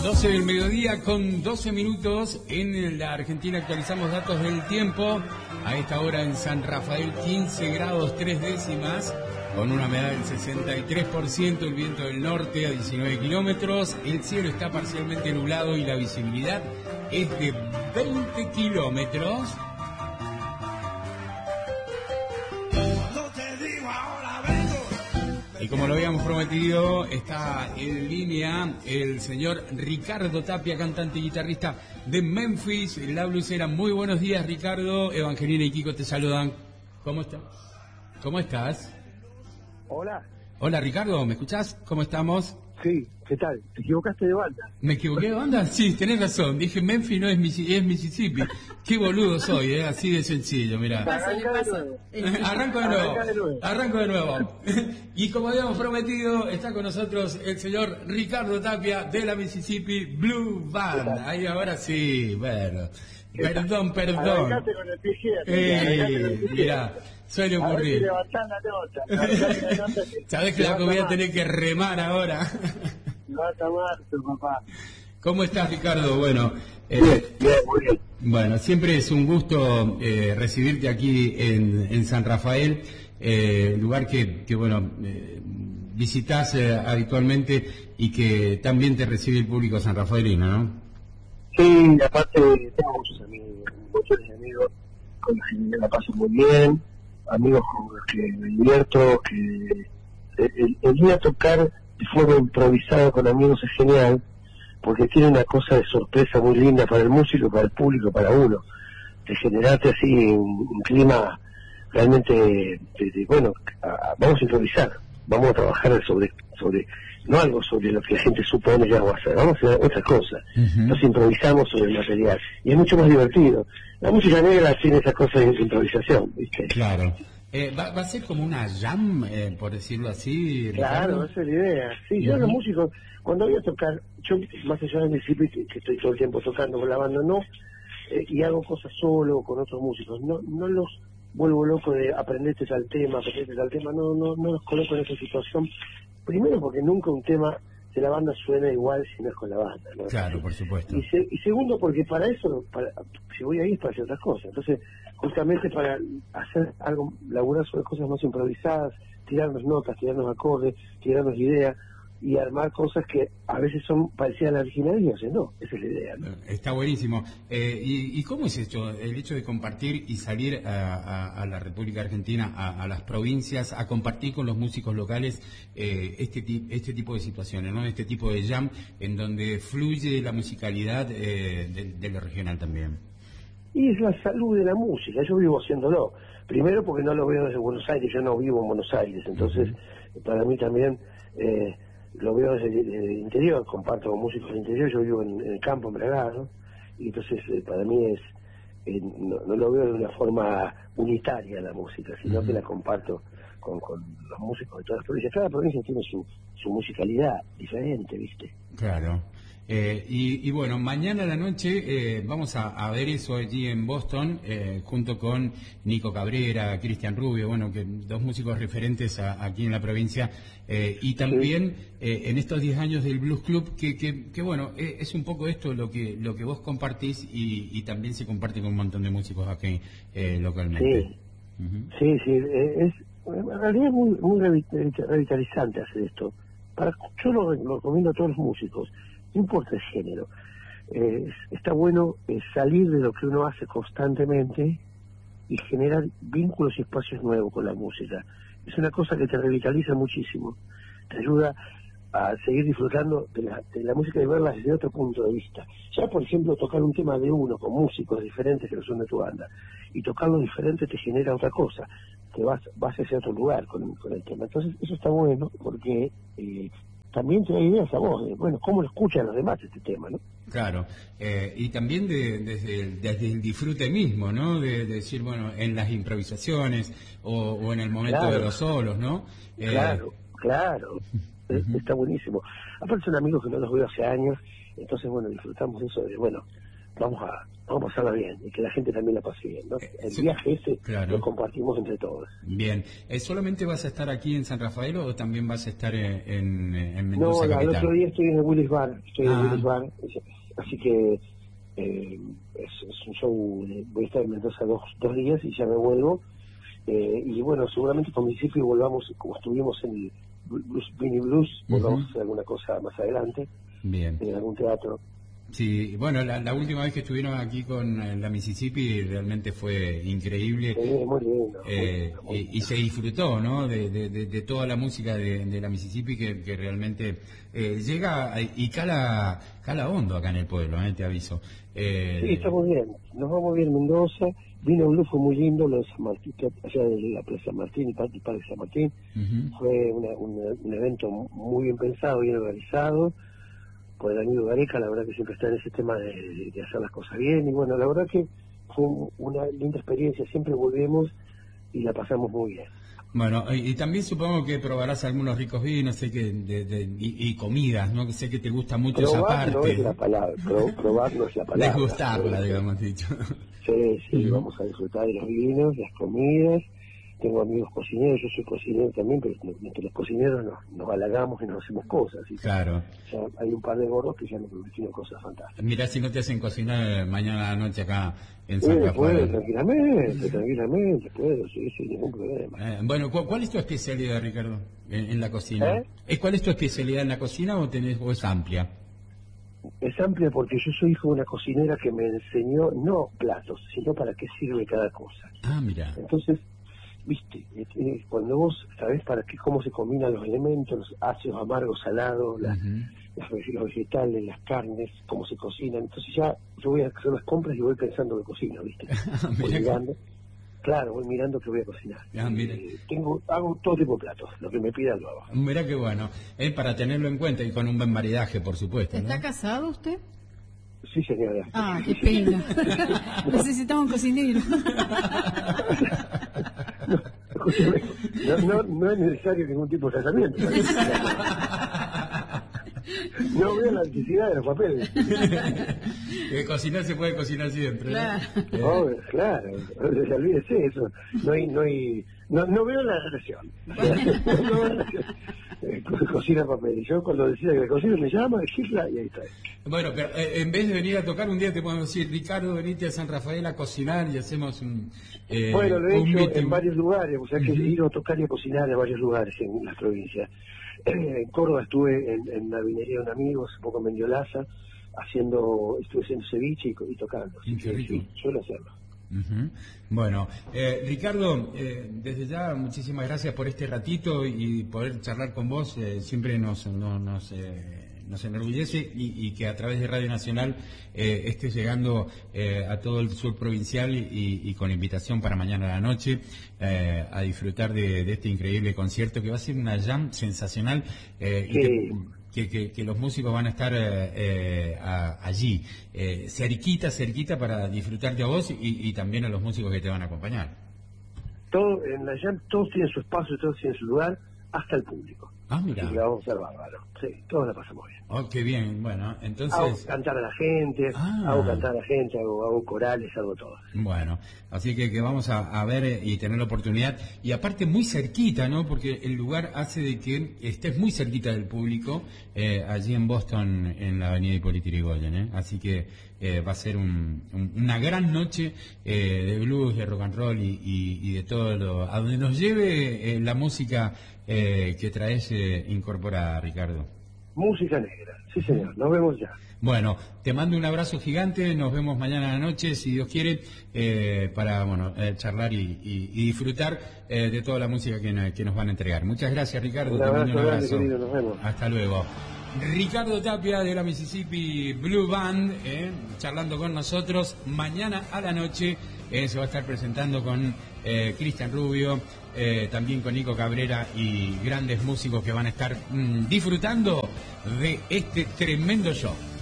12 del mediodía con 12 minutos. En la Argentina actualizamos datos del tiempo. A esta hora en San Rafael 15 grados 3 décimas, con una humedad del 63%, el viento del norte a 19 kilómetros. El cielo está parcialmente nublado y la visibilidad es de 20 kilómetros. Y como lo habíamos prometido, está en línea el señor Ricardo Tapia, cantante y guitarrista de Memphis, La Blusera. Muy buenos días, Ricardo. Evangelina y Kiko te saludan. ¿Cómo estás? ¿Cómo estás? Hola. Hola, Ricardo, ¿me escuchás? ¿Cómo estamos? Sí, ¿qué tal? ¿Te equivocaste de banda? ¿Me equivoqué de banda? Sí, tenés razón. Dije Memphis, no es Mississippi. Qué boludo soy, así de sencillo, mirá. Arranco de nuevo. Y como habíamos prometido, está con nosotros el señor Ricardo Tapia de la Mississippi Blue Band. Ahí ahora sí, bueno. Perdón. Arrancate con el pie izquierdo. Mirá, suele ocurrir. Sabés que la voy a tener que remar ahora. Va a tomar tu papá. ¿Cómo estás, Ricardo? Bueno, Bien, muy bien. Bueno, siempre es un gusto recibirte aquí en San Rafael, lugar que visitas habitualmente y que también te recibe el público sanrafaelino, ¿no? Sí, aparte tengo muchos amigos con los que me la paso muy bien, amigos con los que me divierto, que el ir a tocar de forma improvisada con amigos es genial, porque tiene una cosa de sorpresa muy linda para el músico, para el público, para uno, de generarte así un clima realmente bueno, vamos a improvisar, vamos a trabajar sobre no algo sobre lo que la gente supone que vamos a hacer, vamos a hacer otra cosa. Entonces improvisamos sobre el material y es mucho más divertido. La música negra tiene esa cosa de improvisación, ¿viste? Claro. ¿Va a ser como una jam, por decirlo así, Ricardo? Claro, esa es la idea. Sí, yo los músicos, cuando voy a tocar, yo más allá del principio que estoy todo el tiempo tocando con la banda, no, y hago cosas solo con otros músicos, no los vuelvo loco de aprenderte tal tema, no los coloco en esa situación. Primero porque nunca un tema de la banda suena igual si no es con la banda, ¿no? Claro, por supuesto. Y segundo porque para eso, si voy ahí es para hacer otras cosas. Entonces, justamente para hacer algo, laburar sobre cosas más improvisadas, tirarnos notas, tirarnos acordes, tirarnos ideas y armar cosas que a veces son parecidas a la original y a veces no. Esa es la idea, ¿no? Está buenísimo. ¿Y cómo es esto? El hecho de compartir y salir a la República Argentina, a las provincias, a compartir con los músicos locales este tipo de situaciones, ¿no? Este tipo de jam en donde fluye la musicalidad de lo regional también. Y es la salud de la música, yo vivo haciéndolo. Primero porque no lo veo desde Buenos Aires, yo no vivo en Buenos Aires, entonces para mí también lo veo desde el interior, comparto con músicos del interior, yo vivo en el campo, en Bragado, y entonces para mí es, no lo veo de una forma unitaria la música, sino que la comparto con los músicos de todas las provincias. Cada provincia tiene su musicalidad diferente, ¿viste? Claro. Y bueno, mañana a la noche vamos a ver eso allí en Boston, junto con Nico Cabrera, Cristian Rubio, bueno, que dos músicos referentes aquí en la provincia, y también en estos 10 años del Blues Club, que bueno, es un poco esto lo que vos compartís y también se comparte con un montón de músicos aquí localmente. Sí, es en realidad es muy revitalizante hacer esto. Yo lo recomiendo a todos los músicos, no importa el género. Está bueno salir de lo que uno hace constantemente y generar vínculos y espacios nuevos con la música. Es una cosa que te revitaliza muchísimo, te ayuda a seguir disfrutando de la música y verla desde otro punto de vista. Ya, por ejemplo, tocar un tema de uno con músicos diferentes que no son de tu banda, y tocarlo diferente te genera otra cosa, te vas hacia otro lugar con el tema. Entonces eso está bueno porque también te da ideas a vos de, bueno, cómo lo escuchan los demás este tema, ¿no? Claro, y también desde el disfrute mismo, ¿no? De decir, bueno, en las improvisaciones o en el momento de los solos, ¿no? Claro. Está buenísimo. Aparte son amigos que no los veo hace años, entonces, bueno, disfrutamos eso de, bueno, vamos a pasarla bien y que la gente también la pase bien, ¿no? El viaje ese lo compartimos entre todos. Bien. ¿Solamente vas a estar aquí en San Rafael o también vas a estar en Mendoza No, capital? el otro día estoy en el Willis Bar, así que es un show, voy a estar en Mendoza dos días y ya me vuelvo. Y bueno, seguramente con Mississippi volvamos, como estuvimos en el Vinny Blues, volvamos a hacer alguna cosa más adelante, bien, en algún teatro. Sí, bueno, la última vez que estuvieron aquí con la Mississippi realmente fue increíble. Muy lindo, y se disfrutó, ¿no? De toda la música de la Mississippi que realmente llega y cala hondo acá en el pueblo, te aviso. Sí, estamos bien, nos vamos bien Mendoza. Vino Blue, fue muy lindo, lo de San Martín, allá de la Plaza San Martín y Parque San Martín. Fue un evento muy bien pensado, bien organizado por el amigo Gareca, la verdad que siempre está en ese tema de hacer las cosas bien, y bueno, la verdad que fue una linda experiencia, siempre volvemos y la pasamos muy bien. Bueno, y también supongo que probarás algunos ricos vinos, sé que y comidas, ¿no? Que sé que te gusta mucho probar esa parte. No es la palabra, probar no es la palabra. Degustarla, digamos dicho. Sí, vamos a disfrutar de los vinos, las comidas. Tengo amigos cocineros, yo soy cocinero también, pero entre los cocineros nos halagamos y nos hacemos cosas. Claro. Ya hay un par de gordos que ya nos hicieron cosas fantásticas. Mirá si no te hacen cocinar mañana a la noche acá en San Rafael. Puedo, tranquilamente, puedo, sí, sin ningún problema. Bueno, ¿cuál es tu especialidad, Ricardo, en la cocina? ¿Cuál es tu especialidad en la cocina o es amplia? Es amplia porque yo soy hijo de una cocinera que me enseñó, no platos, sino para qué sirve cada cosa. Ah, mira. Entonces, viste, cuando vos sabés cómo se combinan los elementos, los ácidos, amargos, salados, los vegetales, las carnes, cómo se cocinan, entonces ya yo voy a hacer las compras y voy pensando que cocino, viste. Voy mirando que voy a cocinar. Hago todo tipo de platos, lo que me pidan lo hago. Mirá qué bueno, para tenerlo en cuenta y con un buen maridaje, por supuesto, ¿no? ¿Está casado usted? Sí, señora. Ah, qué pena. Necesitamos un cocinero. No es necesario ningún tipo de tratamiento. No veo la necesidad de los papeles. Que cocinar se puede cocinar siempre. Claro. Claro. Olvídese eso. No veo la relación. Cocina papel. Yo cuando decida que la cocina me llama, chifla y ahí está. Bueno, pero en vez de venir a tocar un día te podemos decir, Ricardo, venite a San Rafael a cocinar y hacemos un bueno, lo he hecho meeting en varios lugares, o sea que he ido a tocar y a cocinar en varios lugares en las provincias. En Córdoba estuve en la vinería de un amigo, hace poco en Mendiolaza, estuve haciendo ceviche y tocando. Qué rico. Sí, suelo hacerlo. Bueno, Ricardo, desde ya muchísimas gracias por este ratito y poder charlar con vos. Siempre nos enorgullece y que a través de Radio Nacional esté llegando a todo el sur provincial y con invitación para mañana a la noche a disfrutar de este increíble concierto que va a ser una jam sensacional que los músicos van a estar allí, cerquita para disfrutarte a vos y también a los músicos que te van a acompañar. En la jam todos tienen su espacio, todos tienen su lugar, hasta el público. Ah, mira. Y la vamos a hacer bárbaro. Sí, todos la pasamos bien. Oh, qué bien. Bueno, entonces... Hago cantar a la gente, hago corales, hago todo. Bueno, así que vamos a ver y tener la oportunidad. Y aparte muy cerquita, ¿no? Porque el lugar hace de que estés muy cerquita del público, allí en Boston, en la avenida Hipólito Yrigoyen, Así que va a ser una gran noche de blues, de rock and roll y de todo a donde nos lleve la música que traes incorporada, Ricardo. Música negra, sí señor, nos vemos ya. Bueno, te mando un abrazo gigante, nos vemos mañana a la noche, si Dios quiere, para charlar y disfrutar de toda la música que nos van a entregar. Muchas gracias, Ricardo. Un abrazo, grande, querido, nos vemos. Hasta luego. Ricardo Tapia de la Mississippi Blue Band, charlando con nosotros. Mañana a la noche se va a estar presentando con Cristian Rubio, también con Nico Cabrera y grandes músicos que van a estar disfrutando de este tremendo show.